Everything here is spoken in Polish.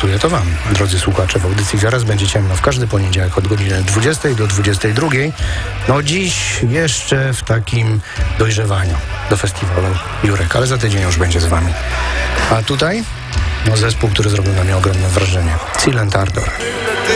gwarantuję to wam, drodzy słuchacze. W audycji Zaraz będzie ciemno w każdy poniedziałek od godziny 20 do 22. No dziś jeszcze w takim dojrzewaniu do festiwalu Jurek, ale za tydzień już będzie z wami. A tutaj zespół, który zrobił na mnie ogromne wrażenie. Silent Ardor.